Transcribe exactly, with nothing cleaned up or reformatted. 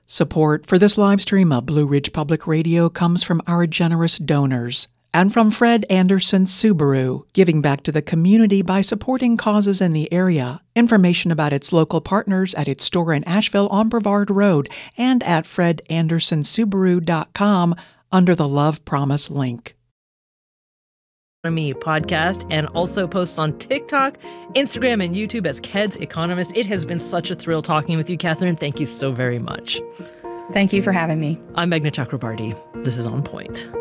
Support for this live stream of Blue Ridge Public Radio comes from our generous donors and from Fred Anderson Subaru, giving back to the community by supporting causes in the area. Information about its local partners at its store in Asheville on Brevard Road and at fred anderson subaru dot com under the Love Promise link. Economy podcast and also posts on TikTok, Instagram, and YouTube as Ked's Economist. It has been such a thrill talking with you, Catherine. Thank you so very much. Thank you for having me. I'm Meghna Chakrabarty. This is On Point.